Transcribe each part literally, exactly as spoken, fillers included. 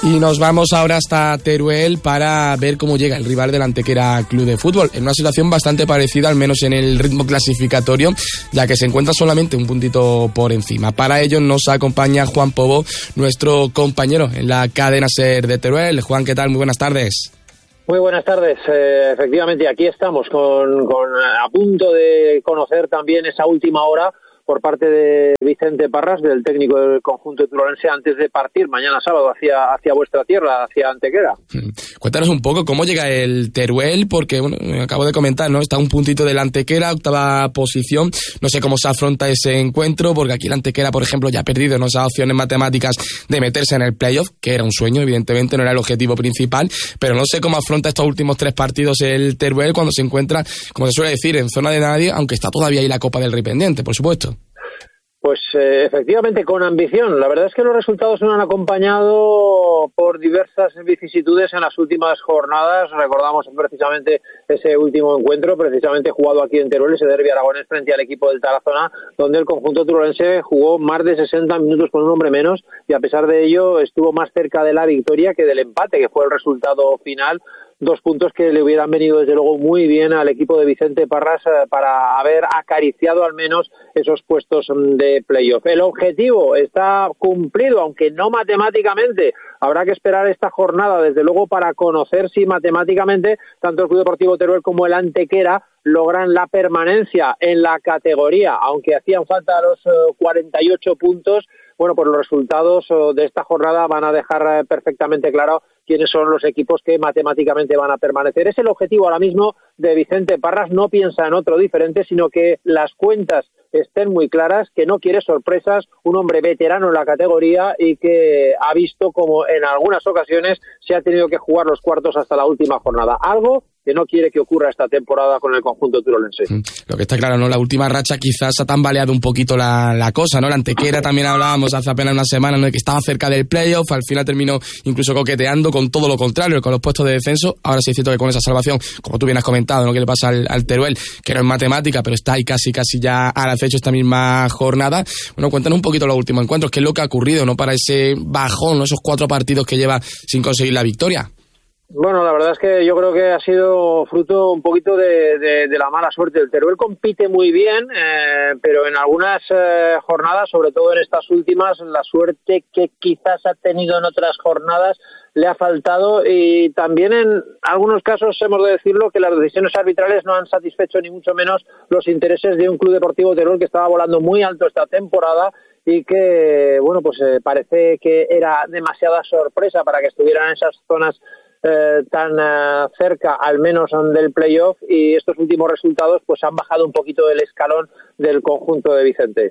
Y nos vamos ahora hasta Teruel para ver cómo llega el rival del Antequera Club de Fútbol, en una situación bastante parecida, al menos en el ritmo clasificatorio, ya que se encuentra solamente un puntito por encima. Para ello nos acompaña Juan Pobo, nuestro compañero en la cadena SER de Teruel. Juan, ¿qué tal? Muy buenas tardes. Muy buenas tardes. Eh, efectivamente, aquí estamos con, con a punto de conocer también esa última hora por parte de Vicente Parras, del técnico del conjunto turolense, antes de partir mañana sábado hacia hacia vuestra tierra, hacia Antequera. Cuéntanos un poco cómo llega el Teruel, porque bueno, acabo de comentar, ¿no? Está un puntito del Antequera, octava posición. No sé cómo se afronta ese encuentro, porque aquí el Antequera, por ejemplo, ya ha perdido, ¿no?, esas opciones matemáticas de meterse en el playoff, que era un sueño, evidentemente no era el objetivo principal, pero no sé cómo afronta estos últimos tres partidos el Teruel cuando se encuentra, como se suele decir, en zona de nadie, aunque está todavía ahí la Copa del Rey pendiente, por supuesto. Pues eh, efectivamente con ambición. La verdad es que los resultados nos han acompañado por diversas vicisitudes en las últimas jornadas. Recordamos precisamente ese último encuentro, precisamente jugado aquí en Teruel, ese derbi aragonés frente al equipo del Tarazona, donde el conjunto turolense jugó más de sesenta minutos con un hombre menos y a pesar de ello estuvo más cerca de la victoria que del empate, que fue el resultado final. Dos puntos que le hubieran venido desde luego muy bien al equipo de Vicente Parras eh, para haber acariciado al menos esos puestos de playoff. El objetivo está cumplido, aunque no matemáticamente. Habrá que esperar esta jornada, desde luego, para conocer si matemáticamente tanto el Club Deportivo Teruel como el Antequera logran la permanencia en la categoría, aunque hacían falta los uh, cuarenta y ocho puntos. Bueno, pues los resultados uh, de esta jornada van a dejar uh, perfectamente claro quiénes son los equipos que matemáticamente van a permanecer. Es el objetivo ahora mismo de Vicente Parras, no piensa en otro diferente, sino que las cuentas estén muy claras, que no quiere sorpresas, un hombre veterano en la categoría y que ha visto como en algunas ocasiones se ha tenido que jugar los cuartos hasta la última jornada. Algo que no quiere que ocurra esta temporada con el conjunto turolense. Lo que está claro, ¿no? La última racha quizás ha tambaleado un poquito la, la cosa, ¿no? La Antequera también hablábamos hace apenas una semana, ¿no?, que estaba cerca del playoff, al final terminó incluso coqueteando con todo lo contrario, con los puestos de descenso. Ahora sí es cierto que con esa salvación, como tú bien has comentado, ¿no?, que le pasa al, al Teruel, que no es matemática, pero está ahí casi casi ya al acecho esta misma jornada. Bueno, cuéntanos un poquito los últimos encuentros, qué es lo que ha ocurrido, ¿no?, para ese bajón, ¿no?, esos cuatro partidos que lleva sin conseguir la victoria. Bueno, la verdad es que yo creo que ha sido fruto un poquito de, de, de la mala suerte. El Teruel compite muy bien, eh, pero en algunas eh, jornadas, sobre todo en estas últimas, la suerte que quizás ha tenido en otras jornadas le ha faltado y también en algunos casos, hemos de decirlo, que las decisiones arbitrales no han satisfecho ni mucho menos los intereses de un Club Deportivo Teruel que estaba volando muy alto esta temporada y que, bueno, pues eh, parece que era demasiada sorpresa para que estuvieran en esas zonas Eh, tan eh, cerca al menos del playoff, y estos últimos resultados pues han bajado un poquito el escalón del conjunto de Vicente.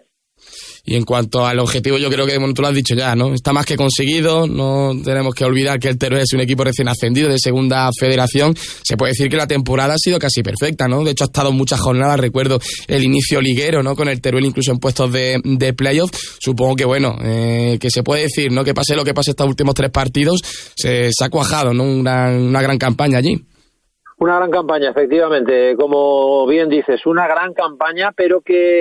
Y en cuanto al objetivo, yo creo que, bueno, tú lo has dicho ya, ¿no? Está más que conseguido. No tenemos que olvidar que el Teruel es un equipo recién ascendido de segunda federación. Se puede decir que la temporada ha sido casi perfecta, ¿no? De hecho, ha estado muchas jornadas. Recuerdo el inicio liguero, ¿no?, con el Teruel incluso en puestos de, de playoff. Supongo que, bueno, eh, que se puede decir, ¿no?, que pase lo que pase estos últimos tres partidos, se, se ha cuajado, ¿no?, una, una gran campaña allí. Una gran campaña, efectivamente. Como bien dices, una gran campaña, pero que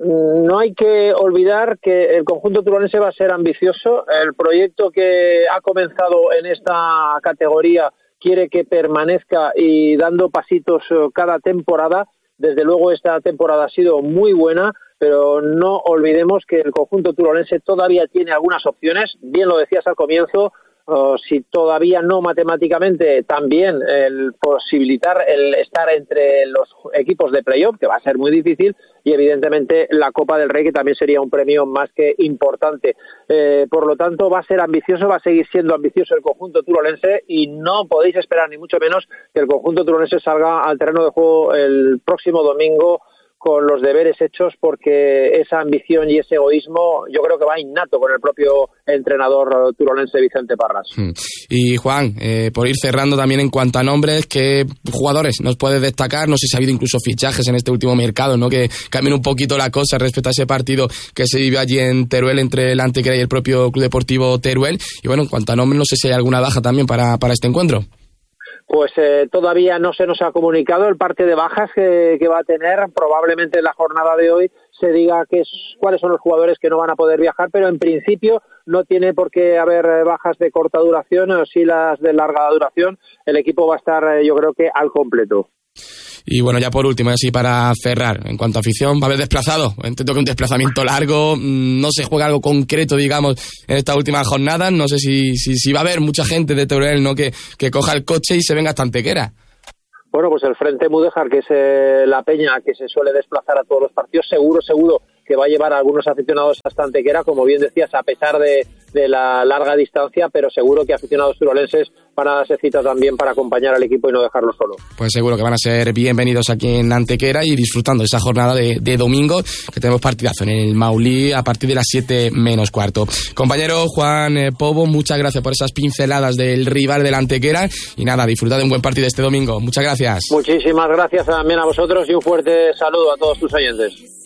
no hay que olvidar que el conjunto turolense va a ser ambicioso. El proyecto que ha comenzado en esta categoría quiere que permanezca y dando pasitos cada temporada. Desde luego esta temporada ha sido muy buena, pero no olvidemos que el conjunto turolense todavía tiene algunas opciones. Bien lo decías al comienzo, Uh, si todavía no matemáticamente, también el posibilitar el estar entre los equipos de playoff, que va a ser muy difícil, y evidentemente la Copa del Rey, que también sería un premio más que importante. Eh, por lo tanto, va a ser ambicioso, va a seguir siendo ambicioso el conjunto turolense y no podéis esperar ni mucho menos que el conjunto turolense salga al terreno de juego el próximo domingo con los deberes hechos, porque esa ambición y ese egoísmo yo creo que va innato con el propio entrenador turolense Vicente Parras. Y Juan, eh, por ir cerrando también en cuanto a nombres, ¿qué jugadores nos puedes destacar? No sé si ha habido incluso fichajes en este último mercado, ¿no?, que cambien un poquito la cosa respecto a ese partido que se vivió allí en Teruel entre el Antequera y el propio Club Deportivo Teruel. Y bueno, en cuanto a nombres, no sé si hay alguna baja también para, para este encuentro. pues eh, todavía no se nos ha comunicado el parte de bajas que, que va a tener. Probablemente en la jornada de hoy se diga que es, cuáles son los jugadores que no van a poder viajar, pero en principio no tiene por qué haber bajas de corta duración, o sí las de larga duración. El equipo va a estar, eh, yo creo que al completo. Y bueno, ya por último, así para cerrar, en cuanto a afición, ¿va a haber desplazado? Entiendo que un desplazamiento largo, no se juega algo concreto, digamos, en esta última jornada. No sé si, si, si va a haber mucha gente de Teruel, ¿no?, que, que coja el coche y se venga hasta Antequera. Bueno, pues el Frente Mudéjar, que es eh, la peña que se suele desplazar a todos los partidos, seguro, seguro que va a llevar a algunos aficionados hasta Antequera, como bien decías, a pesar de, de la larga distancia, pero seguro que aficionados turolenses van a darse cita también para acompañar al equipo y no dejarlo solo. Pues seguro que van a ser bienvenidos aquí en Antequera y disfrutando de esa jornada de, de domingo, que tenemos partidazo en el Maulí a partir de las siete menos cuarto. Compañero Juan eh, Pobo, muchas gracias por esas pinceladas del rival del Antequera y nada, disfrutad de un buen partido este domingo. Muchas gracias. Muchísimas gracias también a vosotros y un fuerte saludo a todos tus oyentes.